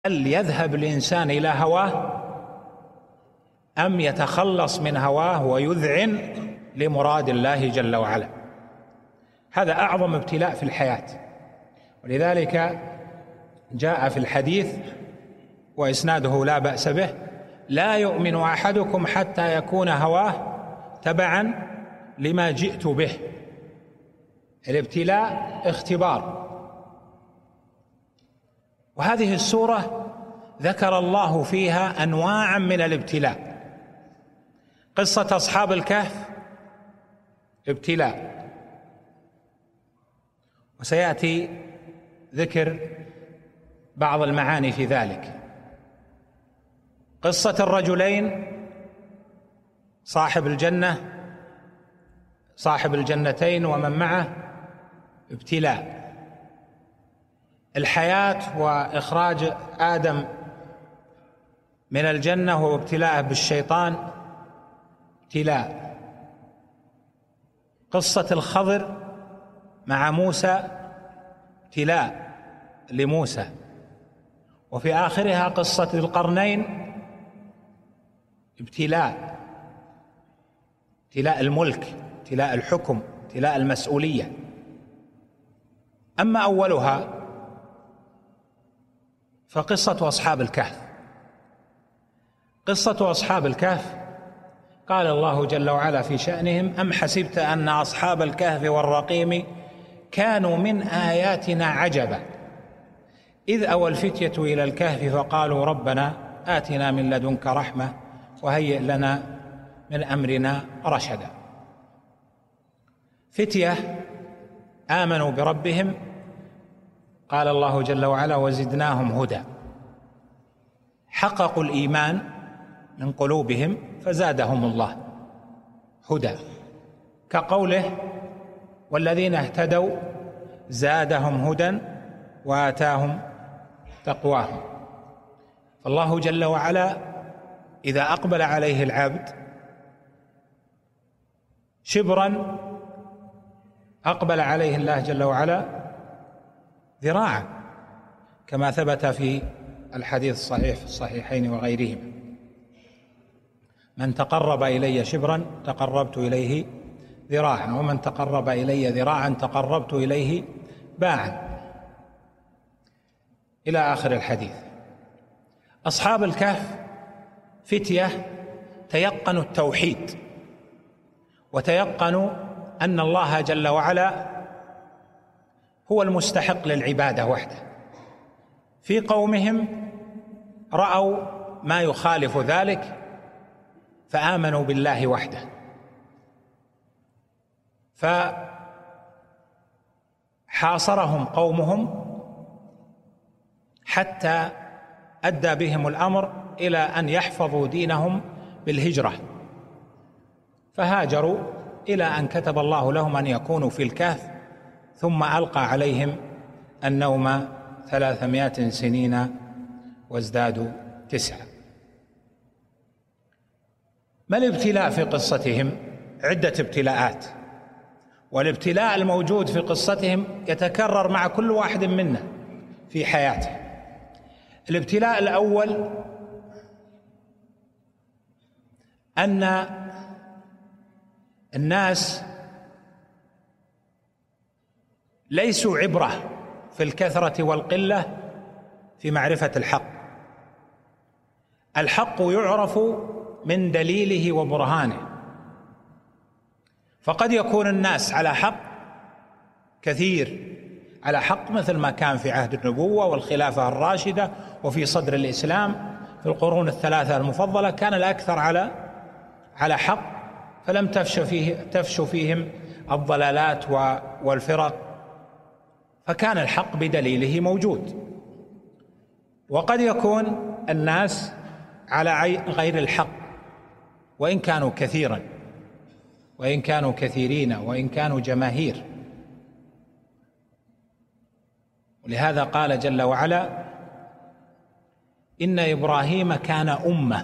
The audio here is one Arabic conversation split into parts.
هل يذهب الإنسان إلى هواه أم يتخلص من هواه ويذعن لمراد الله جل وعلا؟ هذا أعظم ابتلاء في الحياة، ولذلك جاء في الحديث وإسناده لا بأس به: لا يؤمن أحدكم حتى يكون هواه تبعا لما جئت به. الابتلاء اختبار، وهذه السورة ذكر الله فيها أنواعا من الابتلاء. قصة أصحاب الكهف ابتلاء، وسيأتي ذكر بعض المعاني في ذلك. قصة الرجلين صاحب الجنة صاحب الجنتين ومن معه ابتلاء. الحياة وإخراج آدم من الجنة وابتلاءه بالشيطان ابتلاء. قصة الخضر مع موسى ابتلاء لموسى. وفي آخرها قصة القرنين ابتلاء الملك، ابتلاء الحكم، ابتلاء المسؤولية. أما أولها فقصة أصحاب الكهف. قصة أصحاب الكهف قال الله جل وعلا في شأنهم: أم حسبت أن أصحاب الكهف والرقيم كانوا من آياتنا عجبا إذ أوى الفتية إلى الكهف فقالوا ربنا آتنا من لدنك رحمة وهيئ لنا من أمرنا رشدا. فتية آمنوا بربهم، قال الله جل وعلا: وزدناهم هدى. حققوا الإيمان من قلوبهم فزادهم الله هدى، كقوله: والذين اهتدوا زادهم هدى وآتاهم تقواهم. فالله جل وعلا إذا أقبل عليه العبد شبرا أقبل عليه الله جل وعلا ذراعا، كما ثبت في الحديث الصحيح في الصحيحين وغيرهما: من تقرب إلي شبرا تقربت إليه ذراعا، ومن تقرب إلي ذراعا تقربت إليه باعا، إلى آخر الحديث. أصحاب الكهف فتية تيقنوا التوحيد وتيقنوا أن الله جل وعلا هو المستحق للعبادة وحده. في قومهم رأوا ما يخالف ذلك فآمنوا بالله وحده، فحاصرهم قومهم حتى أدى بهم الأمر إلى أن يحفظوا دينهم بالهجرة، فهاجروا إلى أن كتب الله لهم أن يكونوا في الكهف، ثم ألقى عليهم النوم 300 سنين وازدادوا 9. ما الابتلاء في قصتهم؟ عدة ابتلاءات، والابتلاء الموجود في قصتهم يتكرر مع كل واحد منا في حياته. الابتلاء الأول أن الناس ليسوا عبرة في الكثرة والقلة في معرفة الحق. الحق يعرف من دليله وبرهانه، فقد يكون الناس على حق كثير، على حق مثل ما كان في عهد النبوة والخلافة الراشدة وفي صدر الإسلام في القرون الثلاثة المفضلة، كان الأكثر على حق، فلم تفش فيهم الضلالات والفرق، فكان الحق بدليله موجود. وقد يكون الناس على غير الحق، وإن كانوا كثيرا، وإن كانوا كثيرين، وإن كانوا جماهير. ولهذا قال جل وعلا: إن إبراهيم كان أمة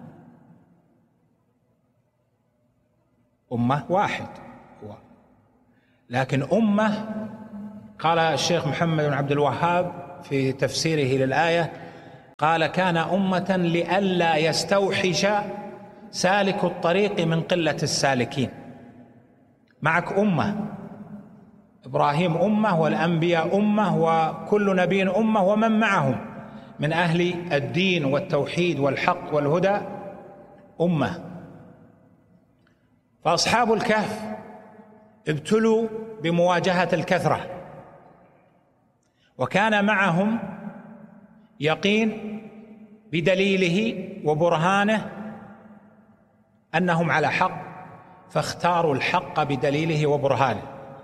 واحد هو، لكن أمة، قال الشيخ محمد بن عبد الوهاب في تفسيره للآية: قال كان أمة لئلا يستوحش سالك الطريق من قلة السالكين. معك أمة، إبراهيم أمة والأنبياء أمة وكل نبي أمة ومن معهم من أهل الدين والتوحيد والحق والهدى أمة. فأصحاب الكهف ابتلوا بمواجهة الكثرة، وكان معهم يقين بدليله وبرهانه أنهم على حق، فاختاروا الحق بدليله وبرهانه.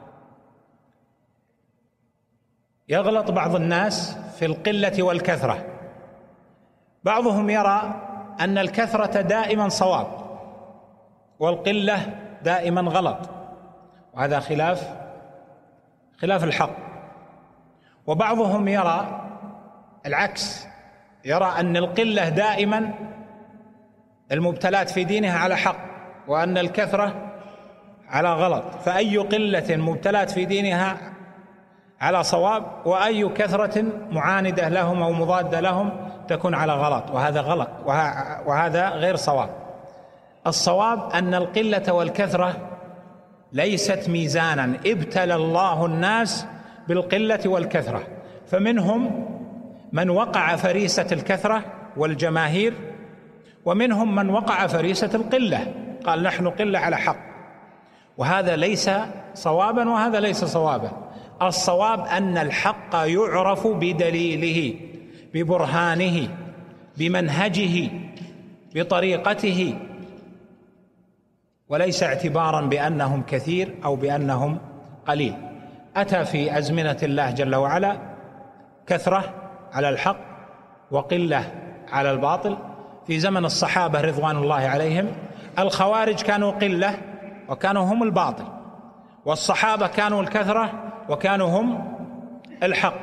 يغلط بعض الناس في القلة والكثرة، بعضهم يرى أن الكثرة دائما صواب والقلة دائما غلط، وهذا خلاف الحق. وبعضهم يرى العكس، يرى أن القلة دائما المبتلات في دينها على حق، وأن الكثرة على غلط، فأي قلة مبتلات في دينها على صواب، وأي كثرة معاندة لهم أو مضادة لهم تكون على غلط، وهذا غلط وهذا غير صواب. الصواب أن القلة والكثرة ليست ميزانا، ابتلى الله الناس بالقلة والكثرة، فمنهم من وقع فريسة الكثرة والجماهير، ومنهم من وقع فريسة القلة، قال نحن قلة على حق، وهذا ليس صوابا وهذا ليس صوابا. الصواب أن الحق يعرف بدليله، ببرهانه، بمنهجه، بطريقته، وليس اعتبارا بأنهم كثير أو بأنهم قليل. أتى في أزمنة الله جل وعلا كثرة على الحق وقلة على الباطل. في زمن الصحابة رضوان الله عليهم الخوارج كانوا قلة وكانوا هم الباطل، والصحابة كانوا الكثرة وكانوا هم الحق.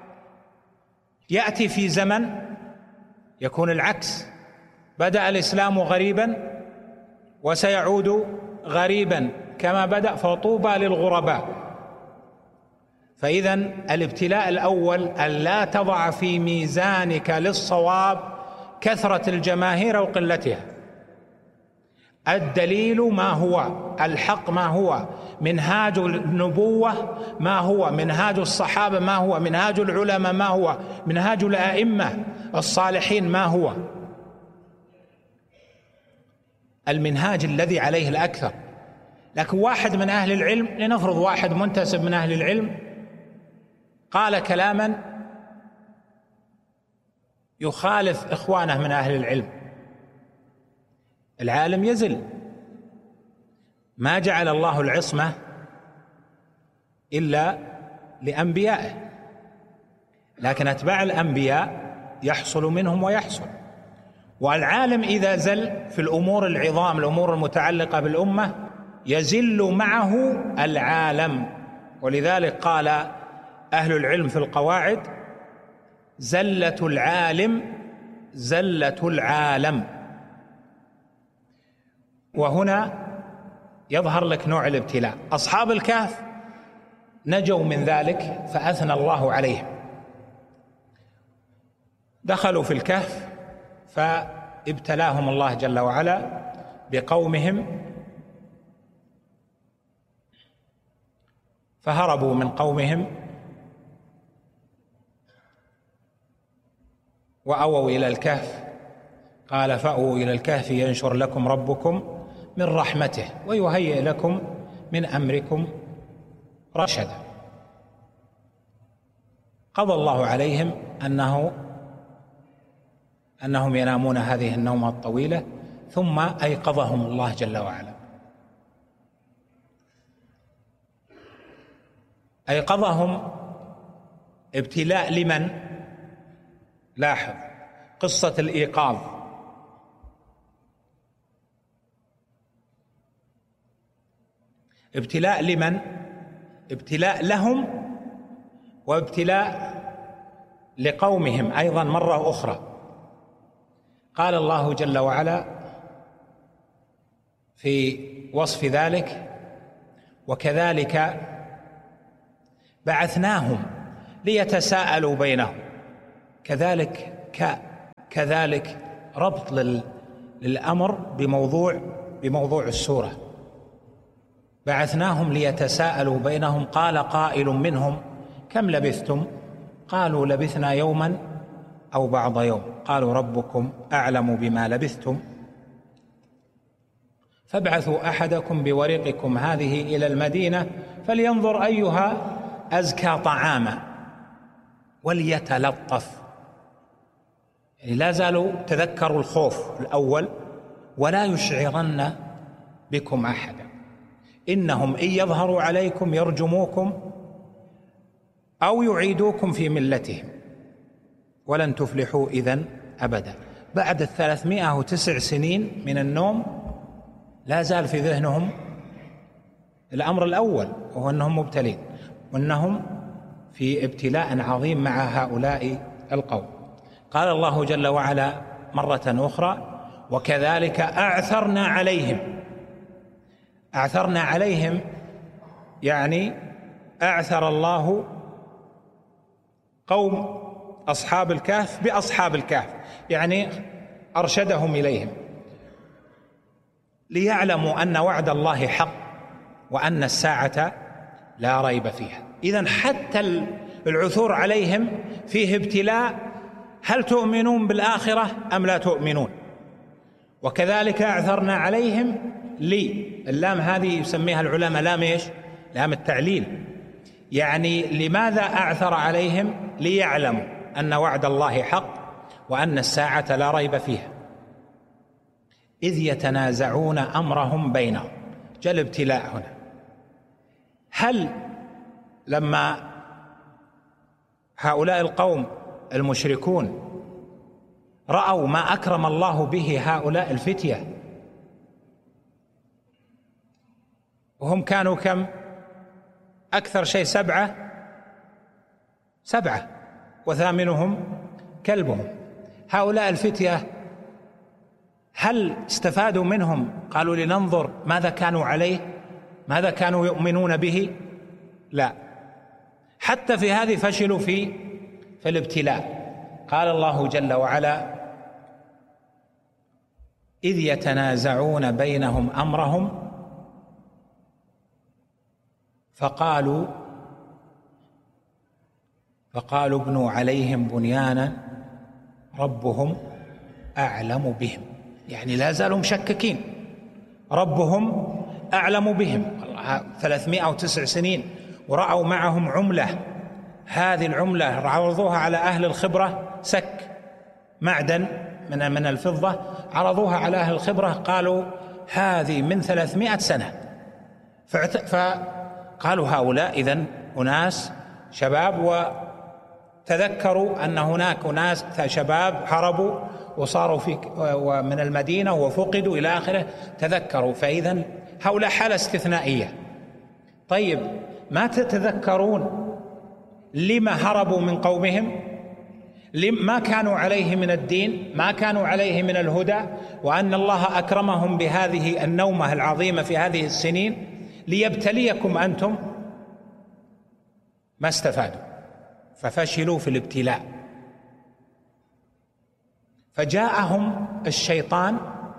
يأتي في زمن يكون العكس، بدأ الإسلام غريبا وسيعود غريبا كما بدأ، فطوبى للغرباء. فإذا الابتلاء الأول أن لا تضع في ميزانك للصواب كثرة الجماهير أو قلتها. الدليل ما هو، الحق ما هو، منهاج النبوة ما هو، منهاج الصحابة ما هو، منهاج العلماء ما هو، منهاج الأئمة الصالحين ما هو، المنهاج الذي عليه الأكثر. لكن واحد من أهل العلم، لنفرض واحد منتسب من أهل العلم قال كلاما يخالف إخوانه من أهل العلم، العالم يزل. ما جعل الله العصمة إلا لأنبيائه، لكن أتباع الأنبياء يحصل منهم ويحصل. والعالم إذا زل في الأمور العظام، الأمور المتعلقة بالأمة، يزل معه العالم. ولذلك قال أهل العلم في القواعد: زلة العالم زلة العالم. وهنا يظهر لك نوع الابتلاء. أصحاب الكهف نجوا من ذلك فأثنى الله عليهم، دخلوا في الكهف فابتلاهم الله جل وعلا بقومهم، فهربوا من قومهم وأووا إلى الكهف. قال: فأووا إلى الكهف ينشر لكم ربكم من رحمته ويهيئ لكم من أمركم رشدا. قضى الله عليهم أنهم ينامون هذه النومة الطويلة، ثم أيقظهم الله جل وعلا. أيقظهم ابتلاء لمن؟ لاحظ قصة الإيقاظ. ابتلاء لمن؟ ابتلاء لهم وابتلاء لقومهم أيضا مرة أخرى. قال الله جل وعلا في وصف ذلك: وكذلك بعثناهم ليتساءلوا بينهم. كذلك كذلك ربط للأمر بموضوع السورة. بعثناهم ليتساءلوا بينهم قال قائل منهم كم لبثتم؟ قالوا لبثنا يوما أو بعض يوم قالوا ربكم أعلم بما لبثتم فابعثوا أحدكم بورقكم هذه إلى المدينة فلينظر أيها أزكى طعاما وليتلطف. يعني لا زالوا تذكروا الخوف الأول ولا يشعرن بكم أحدا. إنهم إن يظهروا عليكم يرجموكم أو يعيدوكم في ملتهم ولن تفلحوا إذن أبدا. بعد 309 سنين من النوم لا زال في ذهنهم الأمر الأول، وهو أنهم مبتلين وأنهم في ابتلاء عظيم مع هؤلاء القوم. قال الله جل وعلا مرة أخرى وكذلك أعثرنا عليهم يعني أعثر الله قوم أصحاب الكهف بأصحاب الكهف، يعني أرشدهم إليهم ليعلموا أن وعد الله حق وأن الساعة لا ريب فيها. إذن حتى العثور عليهم فيه ابتلاء، هل تؤمنون بالآخرة أم لا تؤمنون؟ وكذلك أعثرنا عليهم اللام هذه يسميها العلماء لام إيش؟ لام التعليل. يعني لماذا أعثر عليهم؟ ليعلموا أن وعد الله حق وأن الساعة لا ريب فيها. إذ يتنازعون أمرهم بينهم، جاء الابتلاء هنا. هل لما هؤلاء القوم المشركون رأوا ما أكرم الله به هؤلاء الفتية وهم كانوا كم؟ أكثر شيء 7 وثامنهم كلبهم. هؤلاء الفتية هل استفادوا منهم؟ قالوا لننظر ماذا كانوا عليه، ماذا كانوا يؤمنون به؟ لا، حتى في هذه فشلوا في الابتلاء. قال الله جل وعلا إذ يتنازعون بينهم أمرهم فقالوا ابنوا عليهم بنيانا ربهم أعلم بهم. يعني لا زالوا مشككين، ربهم أعلم بهم. 309 سنين ورأوا معهم عملة، هذه العملة عرضوها على أهل الخبرة، سك معدن من الفضة، عرضوها على أهل الخبرة قالوا هذه من 300 سنة. فقالوا هؤلاء إذن أناس شباب، وتذكروا أن هناك أناس شباب هربوا وصاروا من المدينة وفقدوا إلى آخره، تذكروا. فإذن هؤلاء حالة استثنائية. طيب ما تتذكرون لما هربوا من قومهم؟ ما كانوا عليه من الدين، ما كانوا عليه من الهدى، وأن الله أكرمهم بهذه النومة العظيمة في هذه السنين ليبتليكم أنتم؟ ما استفادوا، ففشلوا في الابتلاء. فجاءهم الشيطان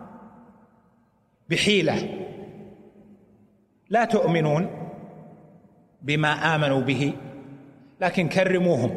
بحيلة: لا تؤمنون بما آمنوا به لكن كرموهم،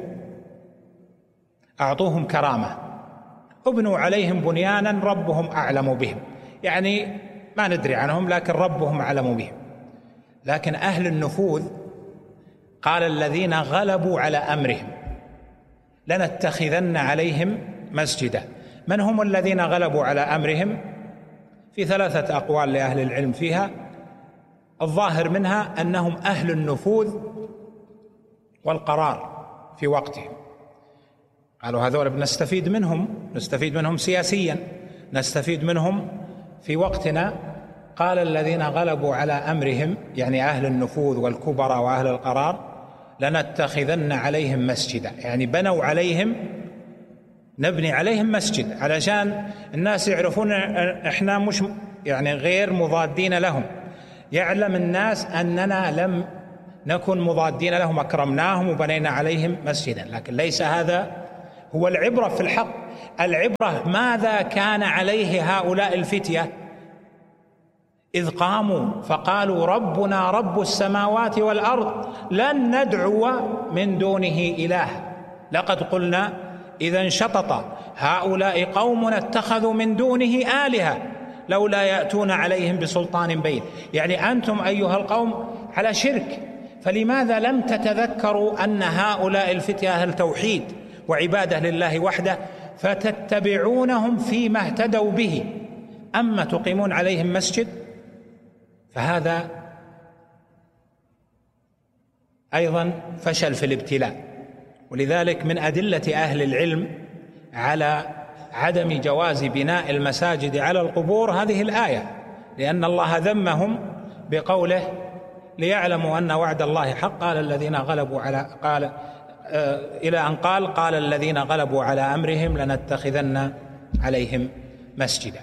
أعطوهم كرامة، ابنوا عليهم بنيانا ربهم أعلم بهم. يعني ما ندري عنهم لكن ربهم أعلم بهم. لكن أهل النفوذ قال الذين غلبوا على أمرهم لنتخذن عليهم مسجدا. من هم الذين غلبوا على أمرهم؟ في 3 أقوال لأهل العلم فيها. الظاهر منها أنهم أهل النفوذ والقرار في وقتهم. قالوا هذول بنستفيد منهم سياسيا، نستفيد منهم في وقتنا. قال الذين غلبوا على أمرهم يعني أهل النفوذ والكبراء وأهل القرار لنتخذن عليهم مسجدا، يعني بنوا عليهم، نبني عليهم مسجد علشان الناس يعرفون احنا مش يعني غير مضادين لهم، يعلم الناس أننا لم نكن مضادين لهم، أكرمناهم وبنينا عليهم مسجدا. لكن ليس هذا هو العبرة في الحق. العبرة ماذا كان عليه هؤلاء الفتية إذ قاموا فقالوا ربنا رب السماوات والأرض لن ندعو من دونه إله لقد قلنا إذا شطط هؤلاء قوم اتخذوا من دونه آلهة لولا يأتون عليهم بسلطان بين. يعني أنتم أيها القوم على شرك، فلماذا لم تتذكروا أن هؤلاء الفتية أهل توحيد وعبادة لله وحده فتتبعونهم فيما اهتدوا به؟ أما تقيمون عليهم مسجد فهذا أيضا فشل في الابتلاء. ولذلك من أدلة أهل العلم على عدم جواز بناء المساجد على القبور هذه الآية، لأن الله ذمهم بقوله ليعلموا أن وعد الله حق قال الذين غلبوا على إلى أن قال الذين غلبوا على أمرهم لنتخذن عليهم مسجدا.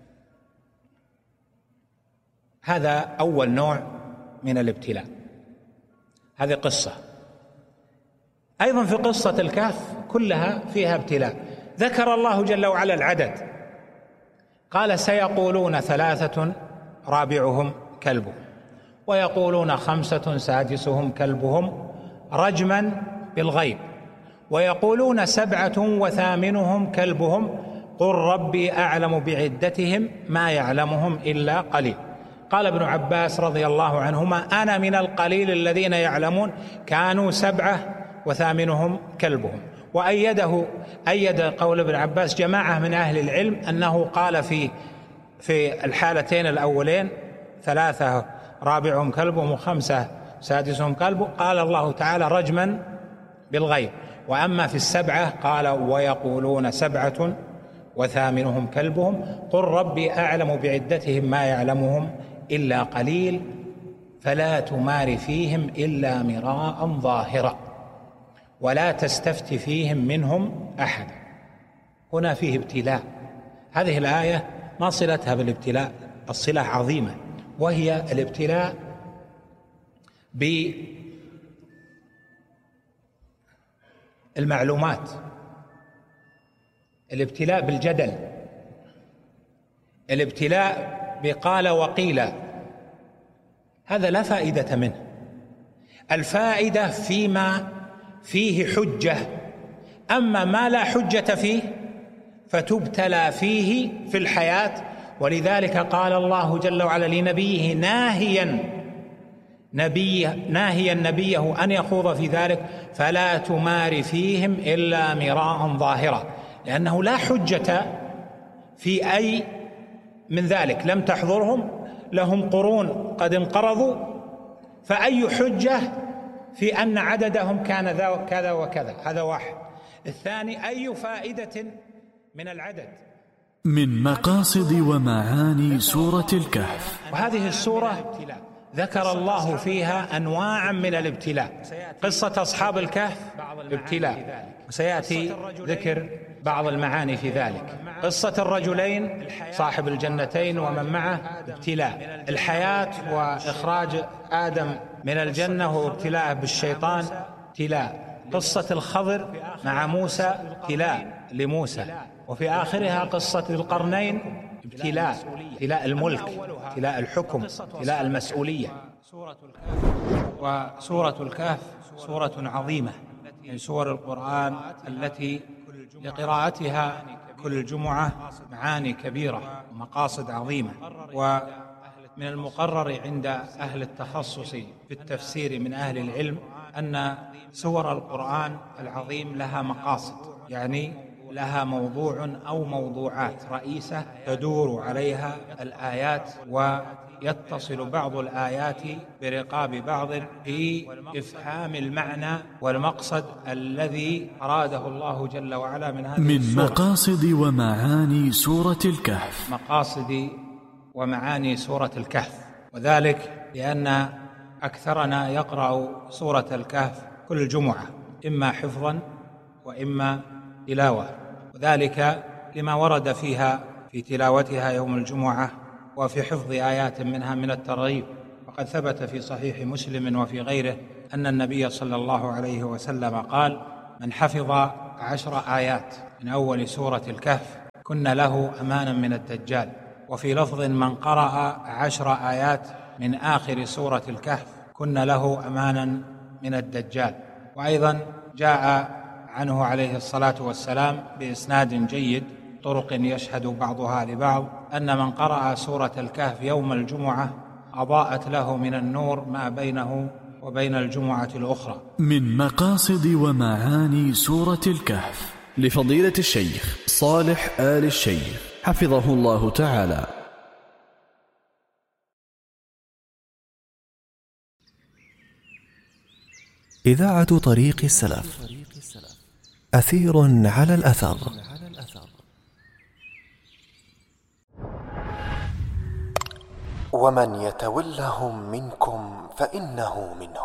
هذا أول نوع من الابتلاء. هذه قصة. أيضا في قصة الكهف كلها فيها ابتلاء. ذكر الله جل وعلا العدد، قال سيقولون 3 رابعهم كلبهم، ويقولون 5 سادسهم كلبهم رجما بالغيب، ويقولون 7 وثامنهم كلبهم قل ربي أعلم بعدتهم ما يعلمهم إلا قليل. قال ابن عباس رضي الله عنهما أنا من القليل الذين يعلمون كانوا 7 وثامنهم كلبهم. أيد قول ابن عباس جماعة من أهل العلم أنه قال في الحالتين الأولين 3 رابعهم كلبهم و5 سادسهم كلبهم قال الله تعالى رجما بالغيب، وأما في 7 قال ويقولون 7 وثامنهم كلبهم قل ربي أعلم بعدتهم ما يعلمهم إلا قليل فلا تمار فيهم إلا مراء ظاهرا ولا تستفت فيهم منهم أحدا. هنا فيه ابتلاء. هذه الآية ما صلتها بالابتلاء؟ الصلة عظيمة، وهي الابتلاء بالمعلومات، الابتلاء بالجدل، الابتلاء بقال وقيل. هذا لا فائدة منه. الفائدة فيما فيه حجة، أما ما لا حجة فيه فتبتلى فيه في الحياة. ولذلك قال الله جل وعلا لنبيه ناهيا نبيه أن يخوض في ذلك فلا تمار فيهم إلا مراء ظاهرا، لأنه لا حجة في أي من ذلك، لم تحضرهم، لهم قرون قد انقرضوا، فأي حجة في أن عددهم كان كذا وكذا؟ هذا واحد. الثاني أي فائدة من العدد؟ من مقاصد ومعاني سورة الكهف. وهذه السورة ذكر الله فيها أنواعا من الابتلاء. قصة أصحاب الكهف ابتلاء، وسيأتي ذكر بعض المعاني في ذلك. قصة الرجلين صاحب الجنتين ومن معه ابتلاء. الحياة وإخراج آدم من الجنة هو ابتلاء بالشيطان ابتلاء. قصة الخضر مع موسى ابتلاء لموسى. وفي آخرها قصة القرنين ابتلاء الملك، ابتلاء الحكم، ابتلاء المسؤولية. وسورة الكهف سورة عظيمة من سور القرآن التي لقراءتها كل جمعة معاني كبيرة ومقاصد عظيمة. ومن المقرر عند أهل التخصص في التفسير من أهل العلم أن سور القرآن العظيم لها مقاصد، يعني لها موضوع أو موضوعات رئيسة تدور عليها الآيات، ويتصل بعض الآيات برقاب بعض في إفهام المعنى والمقصد الذي أراده الله جل وعلا من هذه من السورة. مقاصد ومعاني سورة الكهف. مقاصد ومعاني سورة الكهف، وذلك لأن أكثرنا يقرأ سورة الكهف كل جمعة، إما حفظا وإما تلاوة، وذلك لما ورد فيها في تلاوتها يوم الجمعة وفي حفظ آيات منها من الترغيب. وقد ثبت في صحيح مسلم وفي غيره أن النبي صلى الله عليه وسلم قال من حفظ 10 آيات من أول سورة الكهف كن له أمانا من الدجال. وفي لفظ من قرأ 10 آيات من آخر سورة الكهف كن له أمانا من الدجال. وأيضا جاء عنه عليه الصلاة والسلام بإسناد جيد طرق يشهد بعضها لبعض أن من قرأ سورة الكهف يوم الجمعة أضاءت له من النور ما بينه وبين الجمعة الأخرى. من مقاصد ومعاني سورة الكهف لفضيلة الشيخ صالح آل الشيخ حفظه الله تعالى. إذاعة طريق السلف، أثير على الأثر. ومن يتولهم منكم فإنه منهم.